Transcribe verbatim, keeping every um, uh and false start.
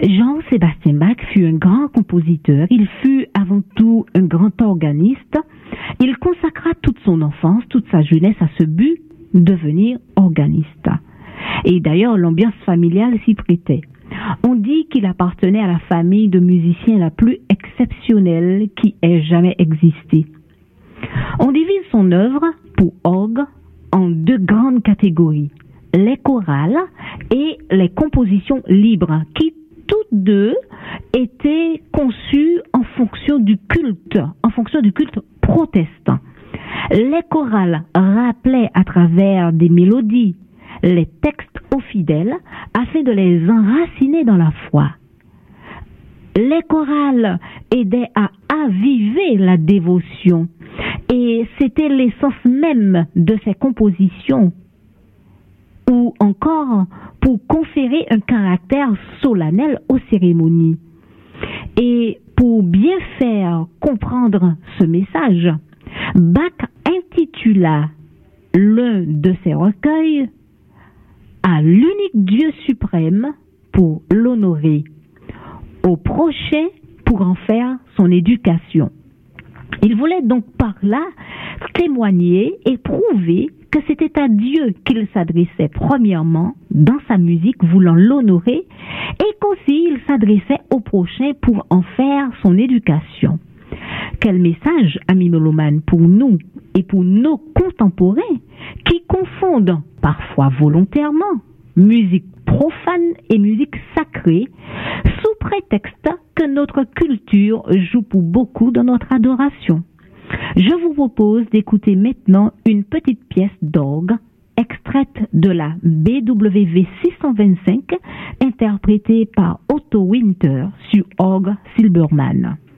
Jean-Sébastien Bach fut un grand compositeur, il fut avant tout un grand organiste. Il consacra toute son enfance, toute sa jeunesse à ce but, devenir organiste. Et d'ailleurs, l'ambiance familiale s'y prêtait. On dit qu'il appartenait à la famille de musiciens la plus exceptionnelle qui ait jamais existé. On divise son œuvre pour orgue en deux grandes catégories, les chorales et les compositions libres, qui toutes deux étaient conçues en fonction du culte, en fonction du culte protestant. Les chorales rappelaient à travers des mélodies les textes aux fidèles afin de les enraciner dans la foi. Les chorales aidaient à aviver la dévotion et c'était l'essence même de ces compositions, ou encore pour conférer un caractère solennel aux cérémonies. Et pour bien faire comprendre ce message, Bach intitula l'un de ses recueils à l'unique Dieu suprême pour l'honorer, au prochain pour en faire son éducation. Il voulait donc par là témoigner et prouver que c'était à Dieu qu'il s'adressait premièrement dans sa musique, voulant l'honorer, et qu'aussi il s'adressait au prochain pour en faire son éducation. Quel message, amis mélomanes, pour nous et pour nos contemporains qui confondent, parfois volontairement, musique profane et musique sacrée, sous prétexte que notre culture joue pour beaucoup dans notre adoration. Je vous propose d'écouter maintenant une petite pièce d'orgue extraite de la B W V six cent vingt-cinq interprétée par Otto Winter sur orgue Silbermann.